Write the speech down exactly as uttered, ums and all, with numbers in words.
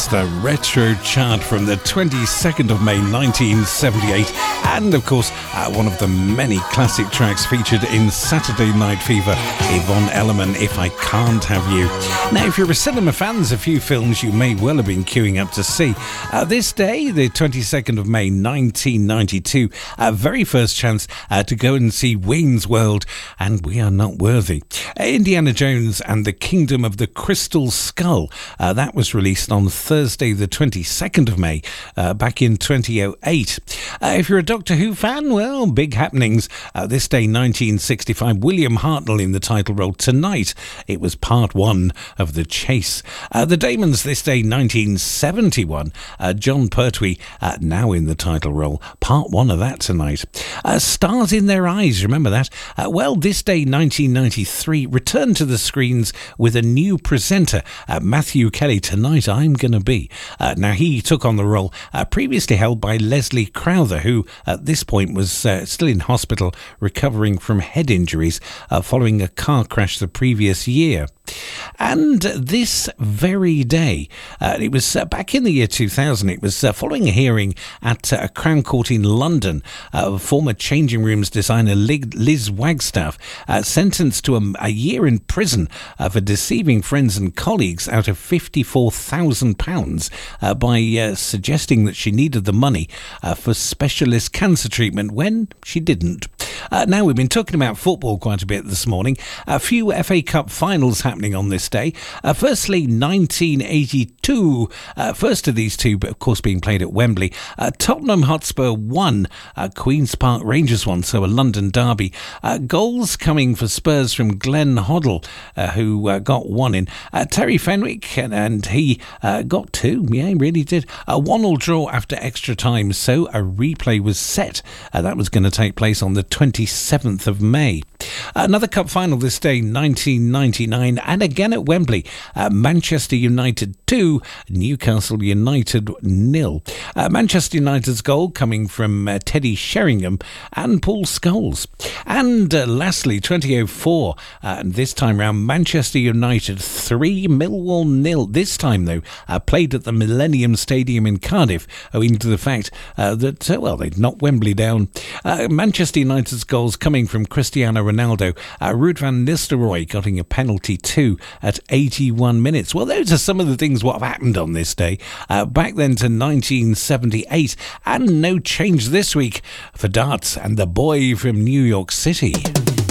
It's the Retro Chart from the twenty-second of May nineteen seventy-eight, and of course uh, one of the many classic tracks featured in Saturday Night Fever, Yvonne Elliman, If I Can't Have You. Now, if you're a cinema fan, there's a few films you may well have been queuing up to see. Uh, this day, the twenty-second of May nineteen ninety-two, uh, very first chance uh, to go and see Wayne's World and We Are Not Worthy. Uh, Indiana Jones and the Kingdom of the Crystal Skull, uh, that was released on Thursday the twenty-second of May uh, back in twenty oh eight. Uh, if you're a Doctor Who fan, well, big happenings. Uh, this day nineteen sixty-five, William Hartnell in the title role. Tonight it was part one of The Chase. Uh, the Damons this day nineteen seventy-one, uh, John Pertwee uh, now in the title role. Part one of that tonight. Uh, Stars in Their Eyes, remember that? Uh, well, this day nineteen ninety-three returned to the screens with a new presenter, uh, Matthew Kelly. Tonight I'm Gonna Be. Uh, now he took on the role uh, previously held by Leslie Crowther, who at this point was uh, still in hospital recovering from head injuries uh, following a car crash the previous year. And this very day, uh, it was uh, back in the year two thousand, it was uh, following a hearing at uh, a Crown Court in London, uh, former Changing Rooms designer Liz Wagstaff uh, sentenced to a, a year in prison uh, for deceiving friends and colleagues out of fifty-four thousand pounds uh, by uh, suggesting that she needed the money uh, for specialist cancer treatment when she didn't. Uh, now, we've been talking about football quite a bit this morning. A few F A Cup finals happening on this day. Uh, firstly, nineteen eighty-two. Uh, first of these two, but of course being played at Wembley. Uh, Tottenham Hotspur won. Uh, Queen's Park Rangers won, so a London derby. Uh, goals coming for Spurs from Glenn Hoddle, uh, who uh, got one in. Uh, Terry Fenwick, and, and he uh, got two. Yeah, he really did. A one-all draw after extra time, so a replay was set. Uh, that was going to take place on the twenty-seventh of May. Another cup final this day, nineteen ninety-nine, and again at Wembley. Uh, Manchester United two, Newcastle United nil. Uh, Manchester United's goal coming from uh, Teddy Sheringham and Paul Scholes. And uh, lastly, twenty oh four, uh, and this time round, Manchester United three, Millwall nil. This time, though, uh, played at the Millennium Stadium in Cardiff, owing to the fact uh, that, uh, well, they'd knocked Wembley down. Uh, Manchester United's goals coming from Cristiano Ronaldo. Uh, Ruud van Nistelrooy getting a penalty too at eighty-one minutes. Well, those are some of the things what have happened on this day. Uh, back then to nineteen seventy-eight, and no change this week for darts and the boy from New York City.